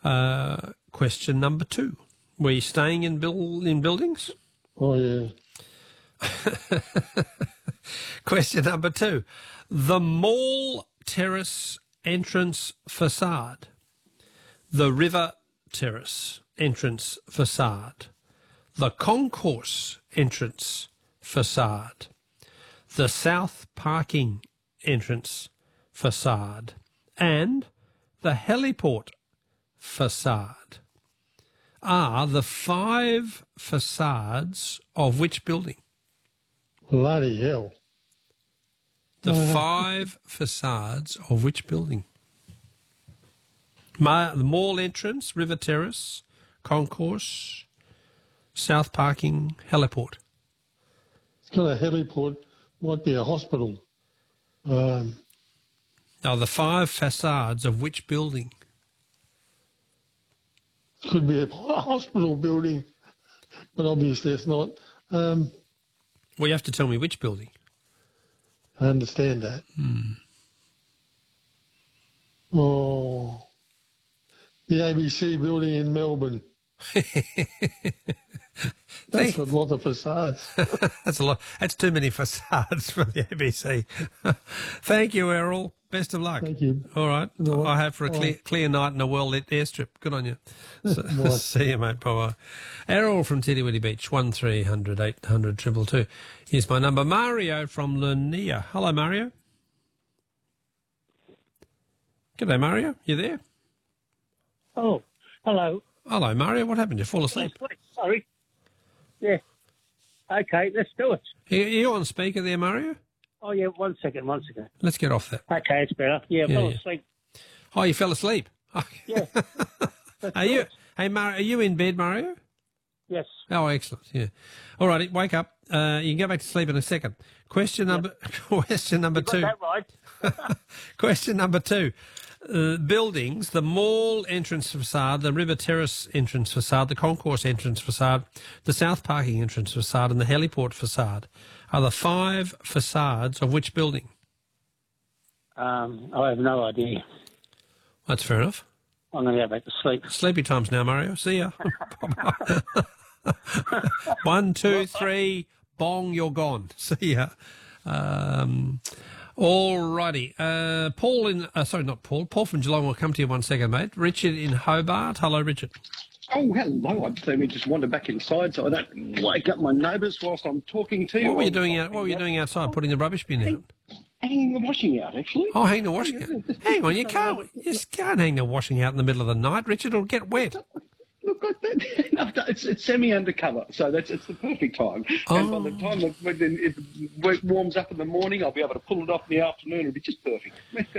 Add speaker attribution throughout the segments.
Speaker 1: Question number 2. Were you staying in buildings?
Speaker 2: Oh, yeah.
Speaker 1: Question number 2. The Mall Terrace entrance facade. The River Terrace entrance facade. The Concourse entrance facade. The South Parking entrance facade. And the Heliport facade are the 5 facades of which building?
Speaker 2: Bloody hell.
Speaker 1: The 5 facades of which building? The Mall entrance, River Terrace, Concourse, South Parking, Heliport.
Speaker 2: It's got a heliport, might be a hospital.
Speaker 1: Now, the 5 facades of which building?
Speaker 2: Could be a hospital building, but obviously it's not.
Speaker 1: Well, you have to tell me which building.
Speaker 2: I understand that. Oh, the ABC building in Melbourne. That's a lot of facades.
Speaker 1: That's a lot. That's too many facades for the ABC. Thank you, Errol. Best of luck.
Speaker 2: Thank you.
Speaker 1: All right.
Speaker 2: No,
Speaker 1: I hope for a clear night and a well-lit airstrip. Good on you. See you, mate. Bye-bye. Errol from Tiddy Beach, 1300 800 222. Here's my number. Mario from Lania. Hello, Mario. G'day, Mario. You there?
Speaker 3: Oh, hello.
Speaker 1: Hello, Mario. What happened? You fall asleep?
Speaker 3: Sorry. Yeah. Okay, let's do it.
Speaker 1: Are you on speaker there, Mario?
Speaker 3: Oh, yeah, one second.
Speaker 1: Let's get off that.
Speaker 3: Okay, it's better. Yeah, I fell asleep.
Speaker 1: Oh, you fell asleep?
Speaker 3: Yeah.
Speaker 1: Hey, Mario, are you in bed, Mario?
Speaker 3: Yes.
Speaker 1: Oh, excellent, yeah. All right, wake up. You can go back to sleep in a second. Question number 2.
Speaker 3: That right.
Speaker 1: Question number 2. Buildings, the Mall entrance facade, the River Terrace entrance facade, the Concourse entrance facade, the South Parking entrance facade and the Heliport facade are the 5 facades of which building?
Speaker 3: I have no idea.
Speaker 1: That's fair enough.
Speaker 3: I'm going to go back to sleep.
Speaker 1: Sleepy times now, Mario. See ya. 1, 2, 3, bong, you're gone. See ya. All righty. Paul Paul from Geelong will come to you 1 second, mate. Richard in Hobart. Hello, Richard.
Speaker 4: Oh, hello. I'd say we just wander back inside so I don't wake up my neighbours whilst I'm talking to you.
Speaker 1: What were you doing outside, putting the rubbish bin out?
Speaker 4: Hanging the washing out, actually.
Speaker 1: Oh, hang the washing out. Hang on, you can't hang the washing out in the middle of the night, Richard. It'll get wet.
Speaker 4: Look, no, it's semi-undercover, so it's the perfect time. And by the time it warms up in the morning, I'll be able to pull it off in the afternoon. It'll be just perfect.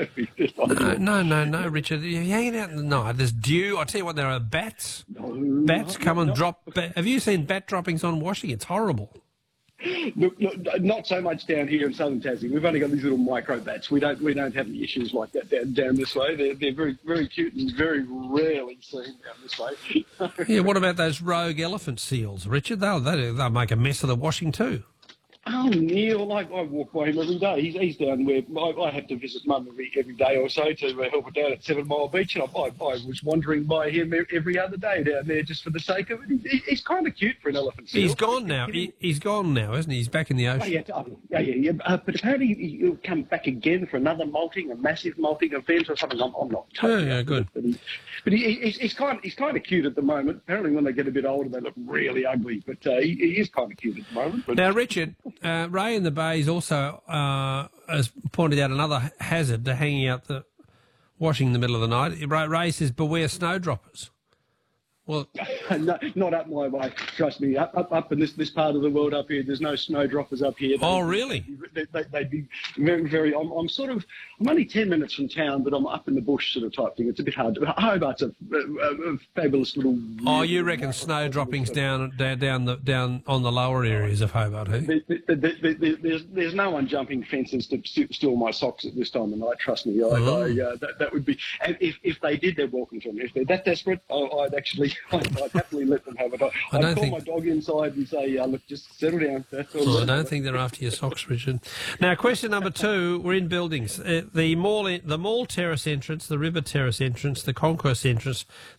Speaker 1: No, Richard. You're hanging out in the night. There's dew. I tell you what, there are bats. Bats come and drop. Have you seen bat droppings on washing? It's horrible.
Speaker 4: Look, not so much down here in southern Tassie. We've only got these little micro bats. We don't have any issues like that down this way. They're very, very cute and very rarely seen down this way.
Speaker 1: Yeah, what about those rogue elephant seals, Richard? They'll make a mess of the washing too.
Speaker 4: Oh, Neil, I walk by him every day. He's down where I have to visit Mum every day or so to help her down at 7 Mile Beach, and I was wandering by him every other day down there just for the sake of it. He's kind of cute for an elephant seal.
Speaker 1: He's gone now. He's gone now, isn't he? He's back in the ocean.
Speaker 4: Yeah. But apparently he'll come back again for another molting, a massive molting event or something. I'm not totally
Speaker 1: yeah, good.
Speaker 4: But he's kind of cute at the moment. Apparently when they get a bit older, they look really ugly. But he is kind of cute at the moment. But...
Speaker 1: Now, Richard, Ray in the Bays also has pointed out another hazard to hanging out the washing in the middle of the night. Ray says, beware snowdroppers. Well,
Speaker 4: no, not up my way. Trust me. Up in this part of the world up here, there's no snowdroppers up here.
Speaker 1: Really?
Speaker 4: They'd be very, very. I'm only 10 minutes from town, but I'm up in the bush sort of type thing. It's a bit hard. Hobart's a fabulous little.
Speaker 1: Oh, you reckon snow droppings down on the lower areas of Hobart? Eh?
Speaker 4: There's no one jumping fences to steal my socks at this time of night. Trust me. That would be. And if they did, they're welcome to them. If they're that desperate, I'd happily let them have it. I'd call my dog inside and say, look, just settle down. That's all.
Speaker 1: I don't think they're after your socks, Richard. Now, question number 2, we're in buildings. The Mall Terrace entrance, the River Terrace entrance, the Concourse entrance,